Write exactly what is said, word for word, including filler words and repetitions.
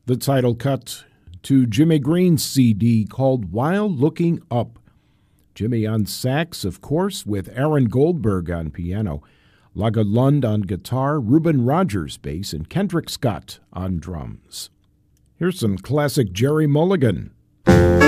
the title cut to Jimmy Green's C D called While Looking Up. Jimmy on sax, of course, with Aaron Goldberg on piano, Laga Lund on guitar, Reuben Rogers bass, and Kendrick Scott on drums. Here's some classic Jerry Mulligan.